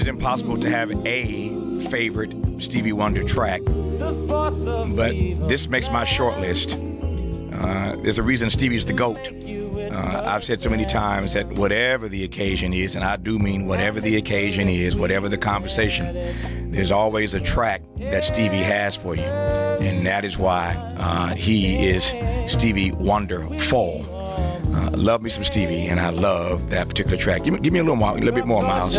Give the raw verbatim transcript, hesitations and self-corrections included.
It's impossible to have a favorite Stevie Wonder track, but this makes my short list. Uh, there's a reason Stevie's the GOAT. Uh, I've said so many times that whatever the occasion is, and I do mean whatever the occasion is, whatever the conversation, there's always a track that Stevie has for you. And that is why uh, he is Stevie Wonderful. Uh, love me some Stevie, and I love that particular track. Give me, give me a little more, a little bit more, Miles.